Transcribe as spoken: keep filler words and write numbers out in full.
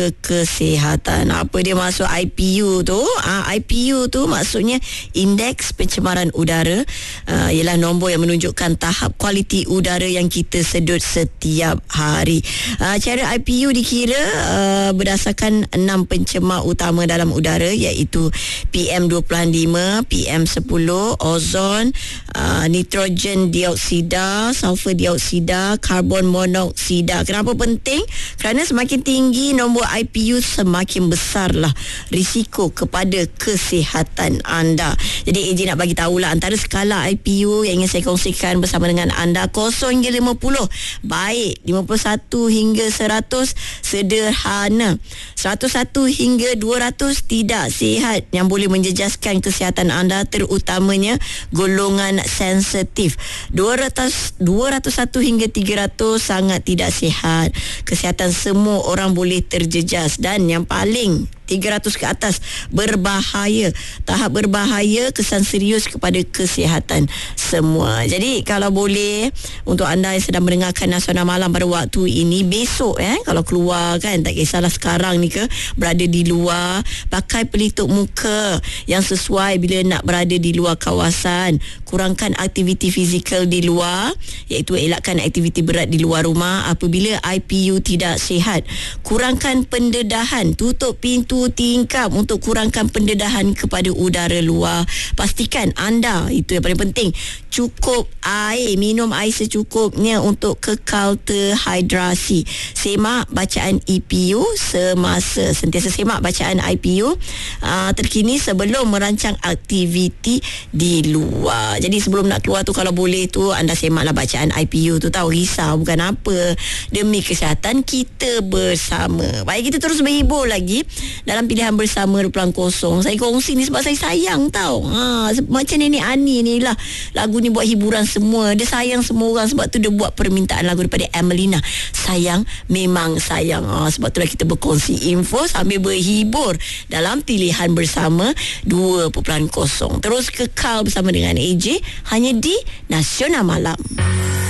kesihatan. Apa dia maksud I P U tu? Ah, I P U tu maksudnya Indeks Pencemaran Udara. Ah, ialah nombor yang menunjukkan tahap kualiti udara yang kita sedut setiap hari. Ah, cara I P U dikira ah, berdasarkan enam pencemar utama dalam udara, iaitu P M dua puluh lima, P M sepuluh, ozon, ah, nitrogen dioksida, sulfur dioksida, karbon monoksida. Kenapa penting? Kerana semakin tinggi nombor I P U, semakin besarlah risiko kepada kesihatan anda. Jadi A J nak bagi tahulah antara skala I P U yang ingin saya kongsikan bersama dengan anda, kosong hingga lima puluh baik, lima puluh satu hingga seratus sederhana, seratus satu hingga dua ratus tidak sihat, yang boleh menjejaskan kesihatan anda, terutamanya golongan sensitif. dua ratus, dua ratus satu hingga tiga ratus sangat tidak sihat. Kesihatan semua orang boleh terjejas, dan yang paling tiga ratus ke atas berbahaya. Tahap berbahaya, kesan serius kepada kesihatan semua. Jadi kalau boleh, untuk anda yang sedang mendengarkan Nasional Malam pada waktu ini, besok eh kalau keluar kan, tak kisahlah sekarang ni ke, berada di luar, pakai pelitup muka yang sesuai bila nak berada di luar kawasan. Kurangkan aktiviti fizikal di luar, iaitu elakkan aktiviti berat di luar rumah apabila I P U tidak sihat. Kurangkan pendedahan, tutup pintu tingkap untuk kurangkan pendedahan kepada udara luar. Pastikan anda, itu yang paling penting, cukup air, minum air secukupnya untuk kekal terhidrasi. Semak bacaan E P U semasa, sentiasa semak bacaan I P U uh, terkini sebelum merancang aktiviti di luar. Jadi sebelum nak keluar tu, kalau boleh tu anda semaklah bacaan I P U tu, tahu risau bukan apa, demi kesihatan kita bersama. Baik, kita terus berhibur lagi dalam pilihan bersama dua puluh kosong. Saya kongsi ni sebab saya sayang tau. Ha, macam Nenek Ani ni lah, lagu ni buat hiburan semua. Dia sayang semua orang, sebab tu dia buat permintaan lagu daripada Emelina. Sayang memang sayang. Ha, sebab tu lah kita berkongsi info sambil berhibur dalam pilihan bersama dua puluh kosong. Terus kekal bersama dengan A J hanya di Nasional Malam.